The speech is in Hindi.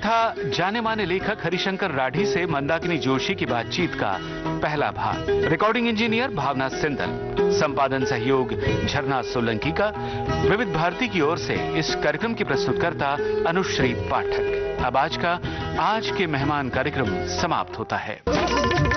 था जाने माने लेखक हरिशंकर राठी से मंदाकिनी जोशी की बातचीत का पहला भाग। रिकॉर्डिंग इंजीनियर भावना सिंधल, संपादन सहयोग झरना सोलंकी का। विविध भारती की ओर से इस कार्यक्रम की प्रस्तुतकर्ता अनुश्री पाठक। अब आज के मेहमान कार्यक्रम समाप्त होता है।